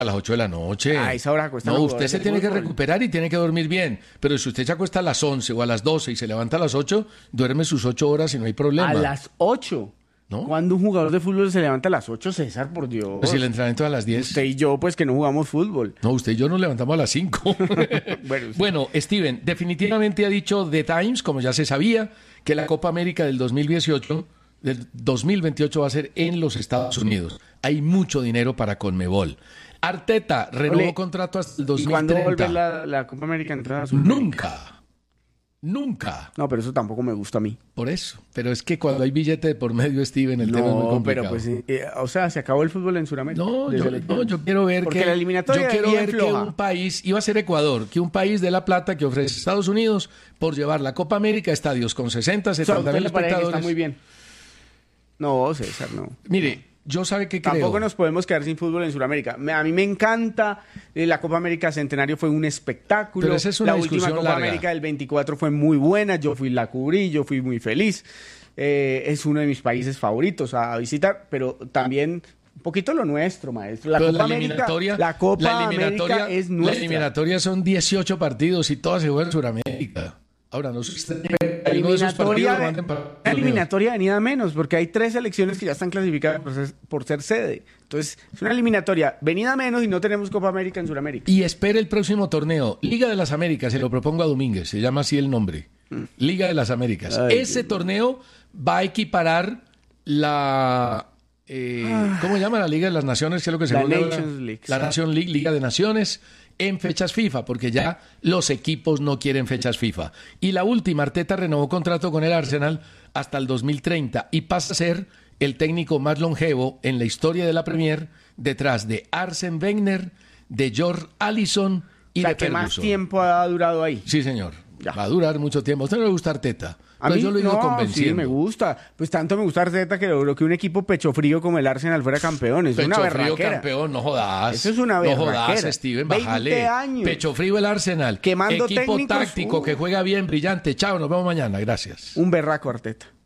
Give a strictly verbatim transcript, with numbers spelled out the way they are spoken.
a las ocho de la noche. A esa hora acuestan No, los usted jugadores se del tiene que fútbol. recuperar y tiene que dormir bien. Pero si usted se acuesta a las once o a las doce y se levanta a las ocho, duerme sus ocho horas y no hay problema. A las ocho. ¿No? ¿Cuándo un jugador de fútbol se levanta a las ocho, César? Por Dios. Pues si el entrenamiento es a las diez. Usted y yo, pues que no jugamos fútbol. No, usted y yo nos levantamos a las cinco. Bueno, sí. Bueno, Steven, definitivamente ha dicho The Times, como ya se sabía, que la Copa América del dos mil dieciocho, del dos mil veintiocho va a ser en los Estados Unidos. Hay mucho dinero para Conmebol. Arteta renovó Ole, contrato hasta el ¿Y cuándo dos mil vuelve treinta. la, la Copa América a entrar a Sudamérica? Nunca. Nunca. No, pero eso tampoco me gusta a mí. Por eso. Pero es que cuando hay billete de por medio, Steven, el tema es muy No, complicado. pero pues, eh, o sea, se acabó el fútbol en Sudamérica. No, de yo, selección. no, yo quiero ver Porque que la eliminatoria yo quiero es bien ver que floja. un país, iba a ser Ecuador, que un país de la plata que ofrece Estados Unidos por llevar la Copa América a estadios con sesenta, O sea, ¿a setenta usted mil le parece que espectadores. está muy bien? No, César, no. Mire, yo sabe que creo. Tampoco nos podemos quedar sin fútbol en Sudamérica. Me- A mí me encanta. eh, La Copa América Centenario fue un espectáculo. Pero esa es una la última discusión Copa larga. América del veinticuatro fue muy buena. Yo fui la cubrí, yo fui muy feliz. Eh, es uno de mis países favoritos a visitar, pero también un poquito lo nuestro, maestro. La Pero Copa la América, eliminatoria, la Copa la eliminatoria, América es la nuestra. eliminatoria son dieciocho partidos y todas se juegan en Sudamérica. Ahora no sé si usted- La uno de esos partidos eliminatoria, lo manden para Estados la Unidos. eliminatoria venida menos, porque hay tres selecciones que ya están clasificadas por ser, por ser sede. Entonces, es una eliminatoria venida menos y no tenemos Copa América en Sudamérica. Y espere el próximo torneo, Liga de las Américas, se lo propongo a Domínguez, se llama así el nombre. Liga de las Américas. Ay, Ese torneo va a equiparar la... eh, ¿Cómo se llama la Liga de las Naciones? ¿Qué es lo que se La juega ahora? Nations League, La sí. Nation League, Liga de Naciones, en fechas FIFA, porque ya los equipos no quieren fechas FIFA. Y la última, Arteta renovó contrato con el Arsenal hasta el dos mil treinta y pasa a ser el técnico más longevo en la historia de la Premier, detrás de Arsene Wenger, de George Allison y O sea, de que más Ferguson. tiempo ha durado ahí. Sí, señor. Ya. Va a durar mucho tiempo. ¿A usted no le gusta Arteta? A Pero mí yo lo he ido no, convenciendo. sí, me gusta. Pues tanto me gusta Arteta que logró que un equipo pecho frío como el Arsenal fuera campeón. Es una Pecho frío berraquera. campeón, no jodas. Eso es una No berraquera. jodas, Steven, veinte bájale. años. Pecho frío el Arsenal. Quemando Equipo técnicos, táctico uh. que juega bien, brillante. Chao, nos vemos mañana. Gracias. Un berraco Arteta.